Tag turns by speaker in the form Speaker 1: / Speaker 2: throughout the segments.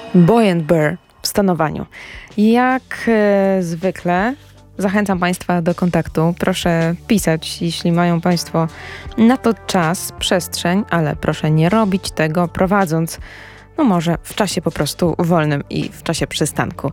Speaker 1: Boy and Burr w stanowaniu. Jak zwykle zachęcam Państwa do kontaktu. Proszę pisać, jeśli mają Państwo na to czas, przestrzeń, ale proszę nie robić tego prowadząc, może w czasie po prostu wolnym i w czasie przystanku.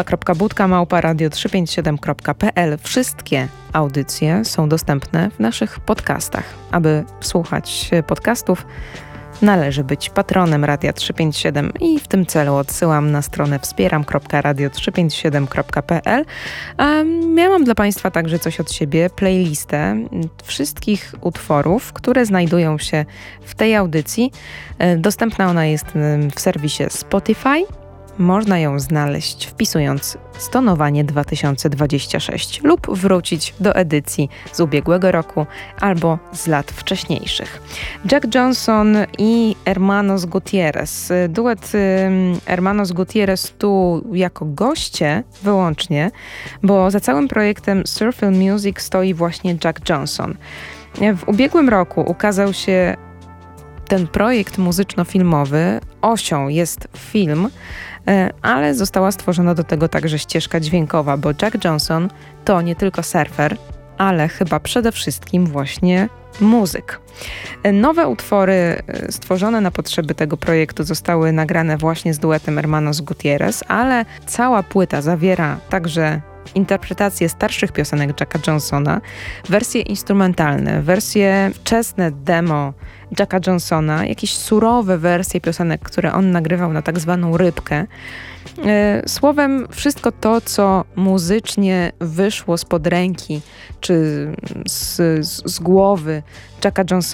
Speaker 1: ola.budka@radio357.pl. Wszystkie audycje są dostępne w naszych podcastach. Aby słuchać podcastów, należy być patronem Radia 357 i w tym celu odsyłam na stronę wspieram.radio357.pl. Miałam dla Państwa także coś od siebie, playlistę wszystkich utworów, które znajdują się w tej audycji. Dostępna ona jest w serwisie Spotify. Można ją znaleźć wpisując Stonowanie 2026 lub wrócić do edycji z ubiegłego roku albo z lat wcześniejszych. Jack Johnson i Hermanos Gutierrez. Duet Hermanos Gutierrez tu jako goście wyłącznie, bo za całym projektem Surfield Music stoi właśnie Jack Johnson. W ubiegłym roku ukazał się ten projekt muzyczno-filmowy. Osią jest film, ale została stworzona do tego także ścieżka dźwiękowa, bo Jack Johnson to nie tylko surfer, ale chyba przede wszystkim właśnie muzyk. Nowe utwory stworzone na potrzeby tego projektu zostały nagrane właśnie z duetem Hermanos Gutierrez, ale cała płyta zawiera także interpretacje starszych piosenek Jacka Johnsona, wersje instrumentalne, wersje wczesne demo Jacka Johnsona, jakieś surowe wersje piosenek, które on nagrywał na tak zwaną rybkę. Słowem, wszystko to, co muzycznie wyszło spod ręki czy z głowy Jacka Johnsona,